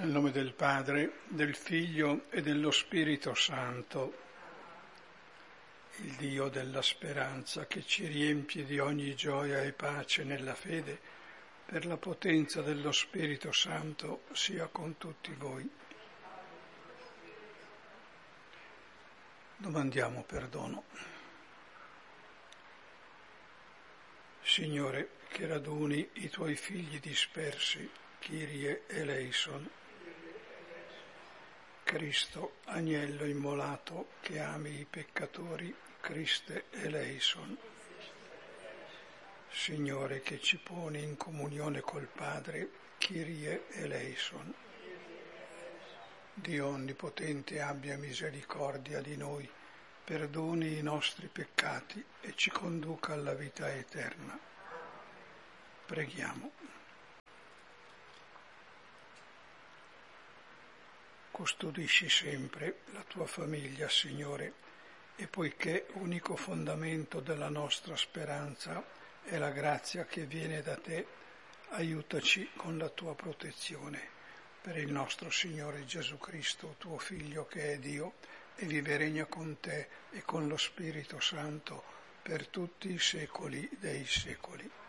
Nel nome del Padre, del Figlio e dello Spirito Santo, il Dio della speranza che ci riempie di ogni gioia e pace nella fede, per la potenza dello Spirito Santo sia con tutti voi. Domandiamo perdono. Signore, che raduni i tuoi figli dispersi, Kyrie eleison. Cristo, agnello immolato, che ami i peccatori, Christe eleison. Signore, che ci poni in comunione col Padre, Kyrie eleison. Dio Onnipotente abbia misericordia di noi, perdoni i nostri peccati e ci conduca alla vita eterna. Preghiamo. Custodisci sempre la tua famiglia, Signore, e poiché unico fondamento della nostra speranza è la grazia che viene da te, aiutaci con la tua protezione. Per il nostro Signore Gesù Cristo, tuo Figlio che è Dio, e vive e regna con te e con lo Spirito Santo per tutti i secoli dei secoli.